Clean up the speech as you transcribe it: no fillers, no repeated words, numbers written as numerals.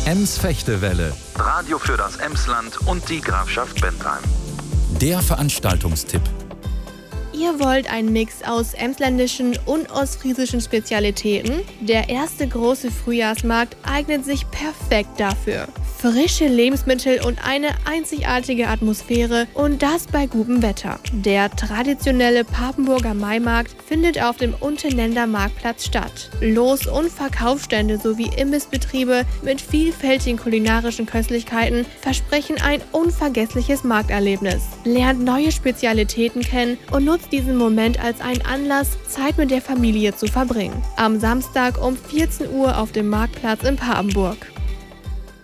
Ems-Fechtewelle, Radio für das Emsland und die Grafschaft Bentheim. der Veranstaltungstipp. Ihr wollt einen Mix aus emsländischen und ostfriesischen Spezialitäten? Der erste große Frühjahrsmarkt eignet sich perfekt dafür. Frische Lebensmittel und eine einzigartige Atmosphäre und das bei gutem Wetter. Der traditionelle Papenburger Maimarkt findet auf dem Untenender Marktplatz statt. Los- und Verkaufsstände sowie Imbissbetriebe mit vielfältigen kulinarischen Köstlichkeiten versprechen ein unvergessliches Markterlebnis. Lernt neue Spezialitäten kennen und nutzt diesen Moment als einen Anlass, Zeit mit der Familie zu verbringen. Am Samstag um 14 Uhr auf dem Marktplatz in Papenburg.